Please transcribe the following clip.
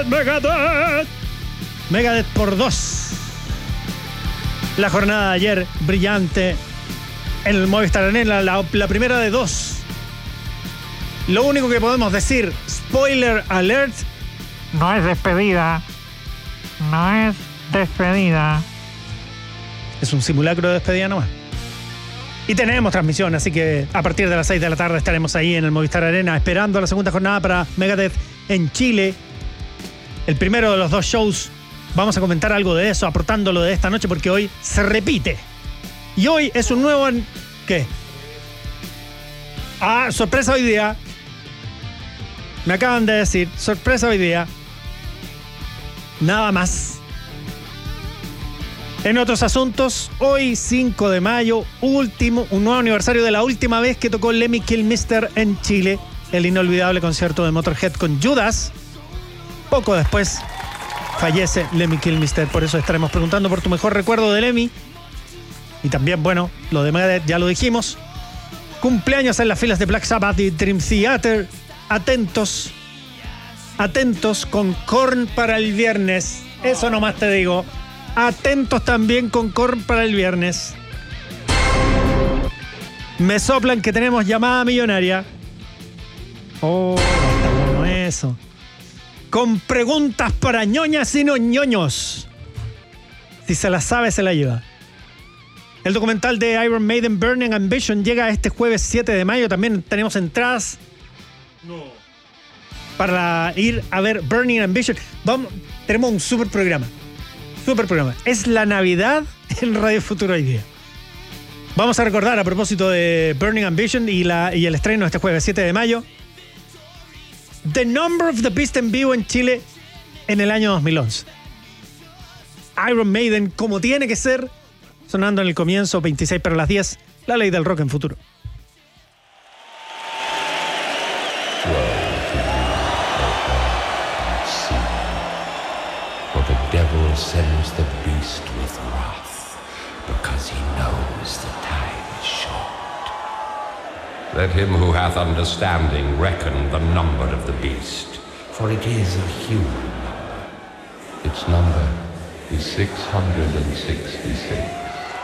Megadeth por 2. La jornada de ayer, brillante en el Movistar Arena, la primera de 2. Lo único que podemos decir, spoiler alert, no es despedida. No es despedida. es un simulacro de despedida nomás. Y tenemos transmisión, así que a partir de las 6 de la tarde estaremos ahí en el Movistar Arena esperando la segunda jornada para Megadeth en Chile. El primero de los 2 shows. Vamos a comentar algo de eso, aportándolo de esta noche, porque hoy se repite. Y hoy es un nuevo... ¿Qué? Sorpresa hoy día. Me acaban de decir, sorpresa hoy día. Nada más. En otros asuntos, hoy 5 de mayo, un nuevo aniversario de la última vez que tocó Lemmy Kilmister en Chile, el inolvidable concierto de Motorhead con Judas. Poco después fallece Lemmy Kilmister, por eso estaremos preguntando por tu mejor recuerdo de Lemmy. Y también, bueno, lo de Megadeth ya lo dijimos. Cumpleaños en las filas de Black Sabbath y Dream Theater. Atentos con Korn para el viernes. Eso nomás te digo. Atentos también con Korn para el viernes. Me soplan que tenemos llamada millonaria. Oh, está bueno eso. Con preguntas para ñoñas y no ñoños. Si se la sabe, se la lleva. El documental de Iron Maiden, Burning Ambition, llega este jueves 7 de mayo. También tenemos entradas para ir a ver Burning Ambition. Tenemos un super programa. Es la Navidad en Radio Futuro hoy día. Vamos a recordar, a propósito de Burning Ambition y el estreno este jueves 7 de mayo, The Number of the Beast en vivo en Chile en el año 2011. Iron Maiden, como tiene que ser, sonando en el comienzo, 26 para las 10, la ley del rock en Futuro. For the devil sends the beast with wrath, because he knows the time is short. Let him who hath understanding reckon the number of the beast, for it is a human number. Its number is 666.